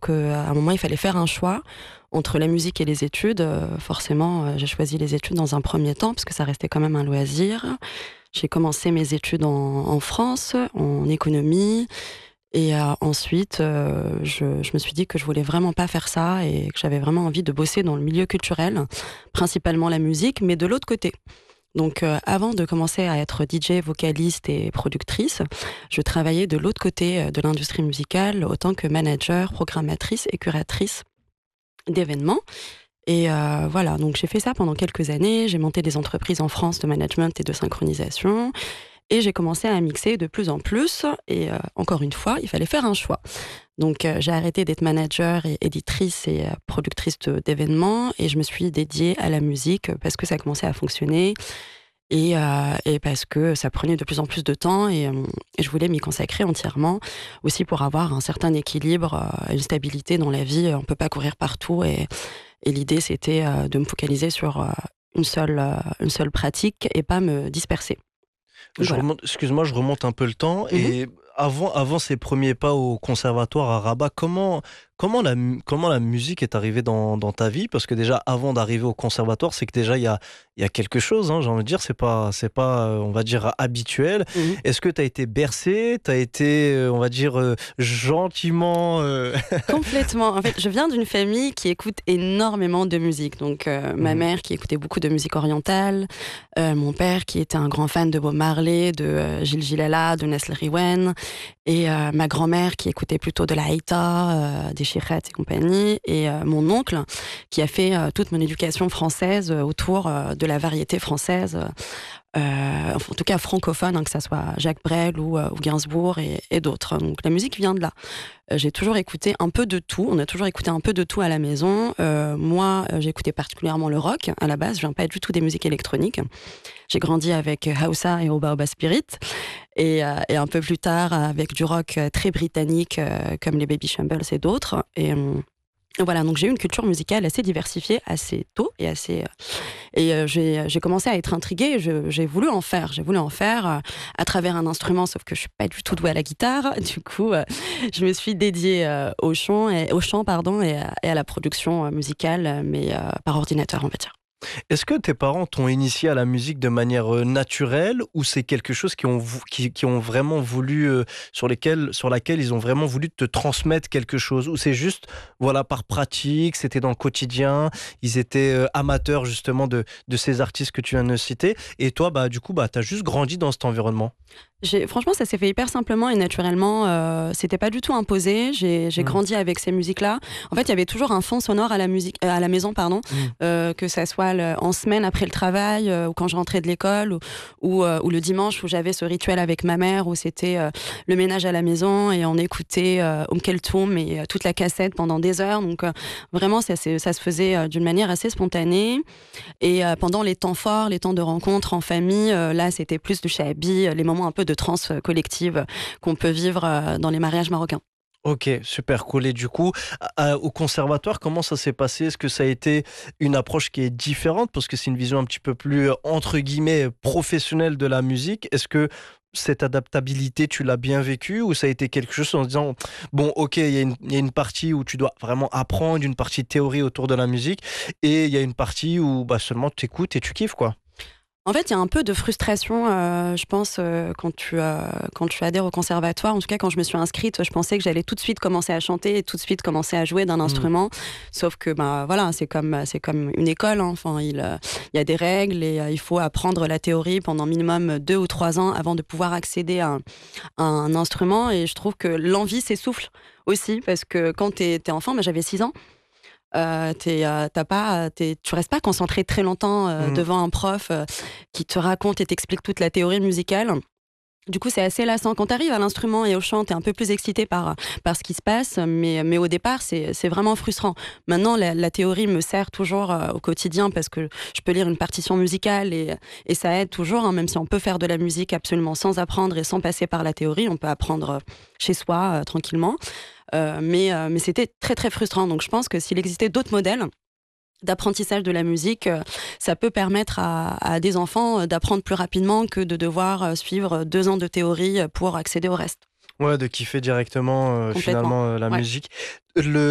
qu'à un moment, il fallait faire un choix entre la musique et les études. Forcément, j'ai choisi les études dans un premier temps, parce que ça restait quand même un loisir. J'ai commencé mes études en France, en économie. Et ensuite, je me suis dit que je voulais vraiment pas faire ça et que j'avais vraiment envie de bosser dans le milieu culturel, principalement la musique, mais de l'autre côté. Donc, avant de commencer à être DJ, vocaliste et productrice, je travaillais de l'autre côté de l'industrie musicale, autant que manager, programmatrice et curatrice d'événements. Et voilà, donc j'ai fait ça pendant quelques années. J'ai monté des entreprises en France de management et de synchronisation. Et j'ai commencé à mixer de plus en plus. Et encore une fois, il fallait faire un choix. Donc j'ai arrêté d'être manager et éditrice et productrice d'événements. Et je me suis dédiée à la musique parce que ça commençait à fonctionner. Et parce que ça prenait de plus en plus de temps. Et je voulais m'y consacrer entièrement. Aussi pour avoir un certain équilibre, une stabilité dans la vie. On ne peut pas courir partout. Et l'idée, c'était de me focaliser sur une seule pratique et pas me disperser. Voilà. Excuse-moi, je remonte un peu le temps. Mhm. Et avant ses premiers pas au conservatoire à Rabat, comment la musique est arrivée dans ta vie? Parce que déjà, avant d'arriver au conservatoire, c'est que déjà, il y a quelque chose, hein, j'ai envie de dire, c'est pas on va dire, habituel. Mhm. Est-ce que tu as été bercé? Tu as été, on va dire, gentiment... Complètement. En fait, je viens d'une famille qui écoute énormément de musique. Donc, ma Mhm. mère qui écoutait beaucoup de musique orientale, mon père qui était un grand fan de Bob Marley, de Gilles Gilala, de Nestle Riwen, et ma grand-mère qui écoutait plutôt de la Haïta, des Chirrettes et compagnie, et mon oncle qui a fait toute mon éducation française autour de la variété française. En tout cas francophone, hein, que ça soit Jacques Brel ou Gainsbourg et d'autres. Donc la musique vient de là. J'ai toujours écouté un peu de tout. On a toujours écouté un peu de tout à la maison. Moi, j'écoutais particulièrement le rock à la base. Je viens pas du tout des musiques électroniques. J'ai grandi avec Hausa et Oba Oba Spirit. Et un peu plus tard avec du rock très britannique comme les Baby Shambles et d'autres. Et voilà, donc j'ai eu une culture musicale assez diversifiée, assez tôt et assez... j'ai commencé à être intriguée, j'ai voulu en faire. J'ai voulu en faire à travers un instrument, sauf que je suis pas du tout douée à la guitare. Du coup, je me suis dédiée au chant, pardon, et à la production musicale, mais par ordinateur, on va dire. Est-ce que tes parents t'ont initié à la musique de manière naturelle ou c'est quelque chose qui ont vraiment voulu, sur laquelle ils ont vraiment voulu te transmettre quelque chose? Ou c'est juste, voilà, par pratique, c'était dans le quotidien, ils étaient amateurs justement de ces artistes que tu viens de citer et toi, bah, du coup, bah, t'as juste grandi dans cet environnement? Franchement, ça s'est fait hyper simplement et naturellement. C'était pas du tout imposé. J'ai Mmh. grandi avec ces musiques-là. En fait, il y avait toujours un fond sonore à la musique, à la maison, pardon, Mmh. que ça soit en semaine après le travail ou quand je rentrais de l'école ou le dimanche où j'avais ce rituel avec ma mère où c'était le ménage à la maison et on écoutait Keltoum et toute la cassette pendant des heures. Donc vraiment, ça se faisait d'une manière assez spontanée. Et pendant les temps forts, les temps de rencontre en famille, là, c'était plus du shabi, les moments un peu de transe collective qu'on peut vivre dans les mariages marocains. OK, super cool et du coup, au conservatoire, comment ça s'est passé? Est-ce que ça a été une approche qui est différente? Parce que c'est une vision un petit peu plus, entre guillemets, «professionnelle» de la musique. Est-ce que cette adaptabilité, tu l'as bien vécue ou ça a été quelque chose en se disant: «Bon, OK, il y a une partie où tu dois vraiment apprendre, une partie théorie autour de la musique et il y a une partie où, bah, seulement tu écoutes et tu kiffes, quoi»? En fait, il y a un peu de frustration, je pense, quand tu adhères au conservatoire. En tout cas, quand je me suis inscrite, je pensais que j'allais tout de suite commencer à chanter et tout de suite commencer à jouer d'un Mmh. instrument. Sauf que, bah, voilà, c'est comme une école, hein. Enfin, il y a des règles et il faut apprendre la théorie pendant minimum 2 ou 3 ans avant de pouvoir accéder à un instrument. Et je trouve que l'envie s'essouffle aussi parce que quand t'es enfant, bah, j'avais 6 ans. Tu restes pas concentré très longtemps Mmh. devant un prof qui te raconte et t'explique toute la théorie musicale. Du coup, c'est assez lassant. Quand tu arrives à l'instrument et au chant, tu es un peu plus excité par ce qui se passe, mais au départ, c'est vraiment frustrant. Maintenant, la théorie me sert toujours au quotidien parce que je peux lire une partition musicale et ça aide toujours, hein, même si on peut faire de la musique absolument sans apprendre et sans passer par la théorie. On peut apprendre chez soi, tranquillement. Mais c'était très, très frustrant. Donc, je pense que s'il existait d'autres modèles d'apprentissage de la musique, ça peut permettre à des enfants d'apprendre plus rapidement que de devoir suivre 2 ans de théorie pour accéder au reste. Ouais, de kiffer directement, Complètement. finalement, la Ouais. musique. Le